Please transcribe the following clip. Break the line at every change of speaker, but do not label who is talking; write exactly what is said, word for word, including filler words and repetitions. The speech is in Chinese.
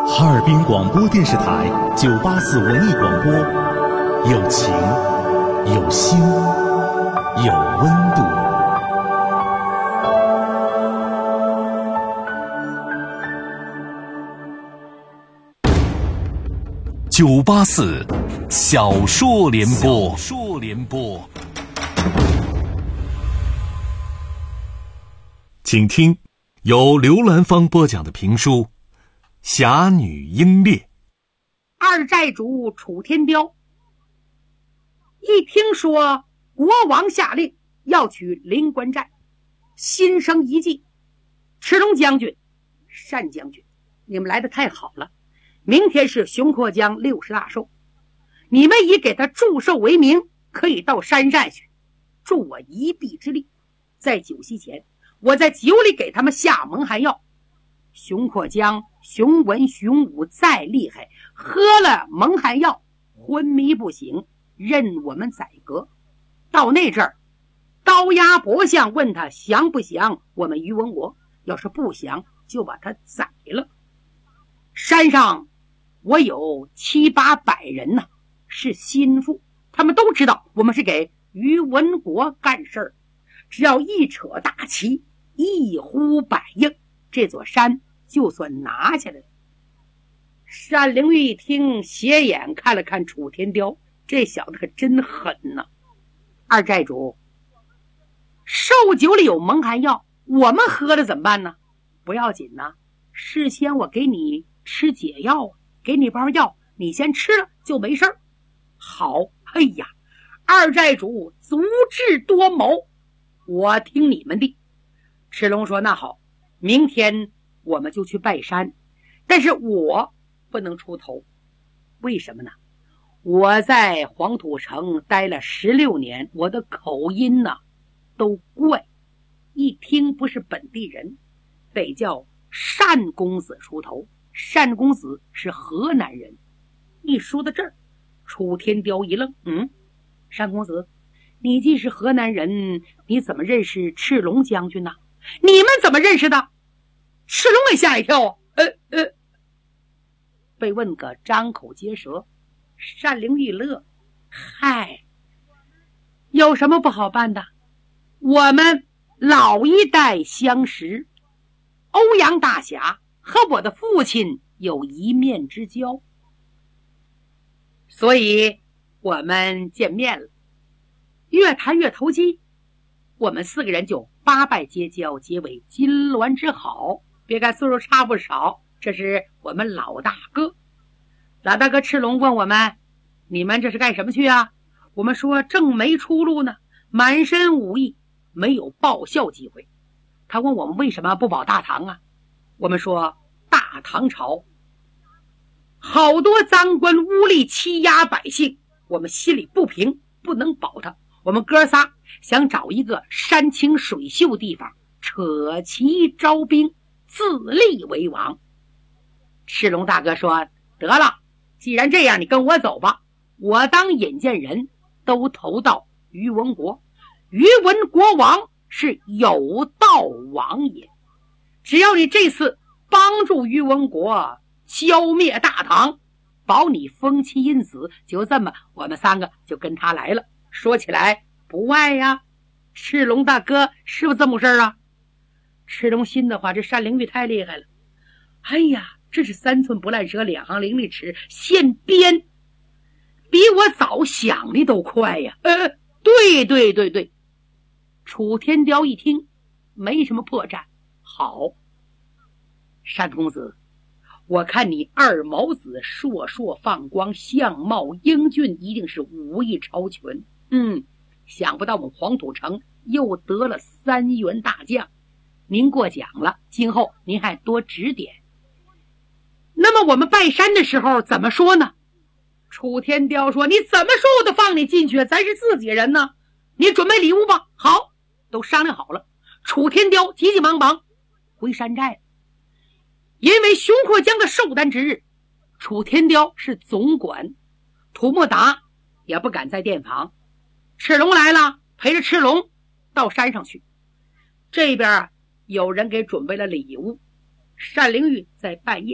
哈尔滨广播电视台九八四文艺广播，有情，有心，有温度。九八四小说联播，小说联播，请听由刘兰芳播讲的评书《侠女英烈》。
二寨主楚天雕一听说国王下令要取灵关寨，心生一计。赤龙将军、单将军，你们来得太好了，明天是熊阔江六十大寿，你们以给他祝寿为名，可以到山寨去助我一臂之力。在酒席前，我在酒里给他们下蒙汗药。熊阔江、熊文、熊武再厉害，喝了蒙汗药昏迷不醒，任我们宰割。到那阵儿，高压伯相问他降不降我们于文国，要是不降就把他宰了。山上我有七八百人呢、啊，是心腹，他们都知道我们是给于文国干事儿，只要一扯大旗，一呼百应，这座山就算拿下来了。单灵玉一听，斜眼看了看楚天雕，这小子可真狠呐、啊！二寨主，寿酒里有蒙汗药，我们喝了怎么办呢？不要紧呐、啊，事先我给你吃解药，给你包药，你先吃了就没事儿。好，哎呀，二寨主足智多谋，我听你们的。赤龙说：“那好，明天我们就去拜山，但是我不能出头。为什么呢？我在黄土城待了十六年，我的口音呢、啊、都怪，一听不是本地人，得叫单公子出头。单公子是河南人。”一说到这儿，楚天雕一愣，嗯，单公子，你既是河南人，你怎么认识赤龙将军呢？你们怎么认识的？赤龙也吓一跳啊！呃呃，被问个张口结舌。单灵一乐，嗨，有什么不好办的？我们老一代相识，欧阳大侠和我的父亲有一面之交，所以我们见面了，越谈越投机，我们四个人就八拜结交，结为金銮之好。别看岁数差不少，这是我们老大哥。老大哥赤龙问我们：“你们这是干什么去啊？”我们说：“正没出路呢，满身武艺，没有报效机会。”他问我们为什么不保大唐啊？我们说：“大唐朝好多赃官污吏欺压百姓，我们心里不平，不能保他。我们哥仨想找一个山清水秀地方，扯旗招兵，自立为王。”赤龙大哥说：“得了，既然这样，你跟我走吧，我当引荐人，都投到于文国。于文国王是有道王也，只要你这次帮助于文国消灭大唐，保你封妻荫子。”就这么，我们三个就跟他来了。说起来不外呀，赤龙大哥是不是这么事儿啊？赤龙心的话，这单灵玉太厉害了。哎呀，这是三寸不烂舌，两行伶俐齿，现编比我早想的都快呀。呃，对对对对。楚天雕一听，没什么破绽。好，单公子，我看你二毛子烁烁放光，相貌英俊，一定是武艺超群。嗯，想不到我们黄土城又得了三员大将，您过奖了，今后您还多指点。那么我们拜山的时候怎么说呢？楚天雕说：“你怎么说我都放你进去，咱是自己人呢。你准备礼物吧。”好，都商量好了。楚天雕急急忙忙回山寨，因为熊阔江的寿诞之日，楚天雕是总管，土木达也不敢在殿房。赤龙来了，陪着赤龙到山上去。这边有人给准备了礼物。单灵玉在半夜